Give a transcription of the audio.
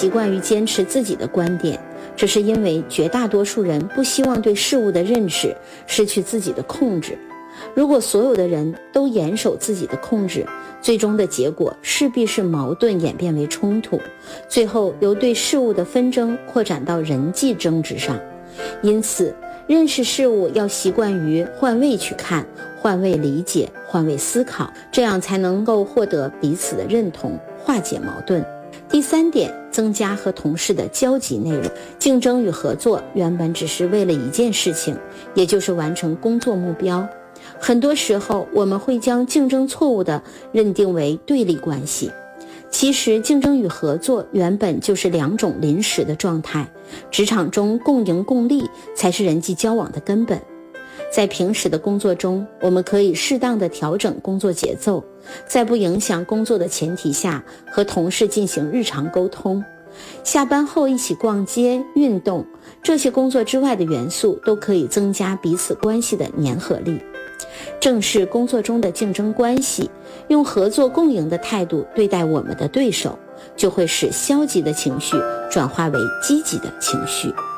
习惯于坚持自己的观点，这是因为绝大多数人不希望对事物的认识失去自己的控制。如果所有的人都严守自己的控制，最终的结果势必是矛盾演变为冲突，最后由对事物的纷争扩展到人际争执上。因此，认识事物要习惯于换位去看，换位理解，换位思考，这样才能够获得彼此的认同，化解矛盾。第3点，增加和同事的交集内容。竞争与合作原本只是为了一件事情，也就是完成工作目标。很多时候，我们会将竞争错误地认定为对立关系。其实，竞争与合作原本就是2种临时的状态，职场中共赢共利才是人际交往的根本。在平时的工作中，我们可以适当的调整工作节奏，在不影响工作的前提下，和同事进行日常沟通。下班后一起逛街、运动，这些工作之外的元素都可以增加彼此关系的粘合力。正视工作中的竞争关系，用合作共赢的态度对待我们的对手，就会使消极的情绪转化为积极的情绪。